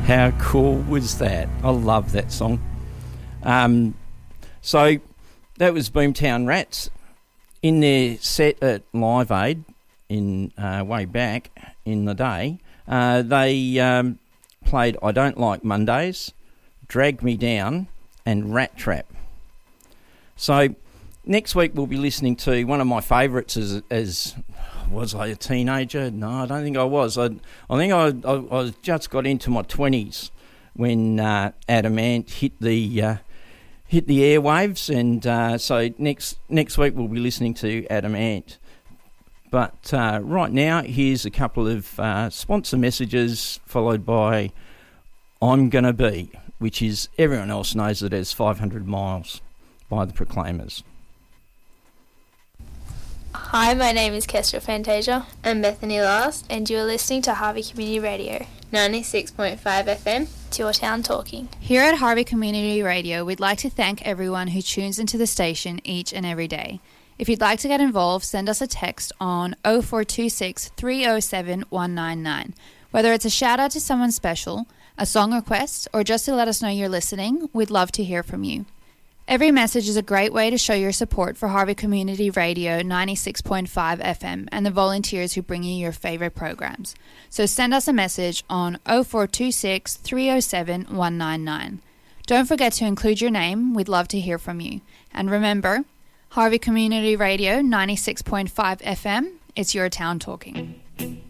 How cool was that? I love that song. So that was Boomtown Rats in their set at Live Aid in way back in the day. They played I Don't Like Mondays, Drag Me Down and Rat Trap. So next week we'll be listening to one of my favourites as was I a teenager? No, I don't think I was. I think I just got into my 20s when Adam Ant hit the airwaves, and so next week we'll be listening to Adam Ant. But right now, here's a couple of sponsor messages followed by I'm Gonna Be, which is everyone else knows it as 500 Miles by the Proclaimers. Hi, my name is Kestra Fantasia. I'm Bethany Last. And you're listening to Harvey Community Radio. 96.5 FM. It's your town talking. Here at Harvey Community Radio, we'd like to thank everyone who tunes into the station each and every day. If you'd like to get involved, send us a text on 0426 307 199. Whether it's a shout out to someone special, a song request, or just to let us know you're listening, we'd love to hear from you. Every message is a great way to show your support for Harvey Community Radio 96.5 FM and the volunteers who bring you your favourite programs. So send us a message on 0426 307 199. Don't forget to include your name. We'd love to hear from you. And remember, Harvey Community Radio 96.5 FM, it's your town talking.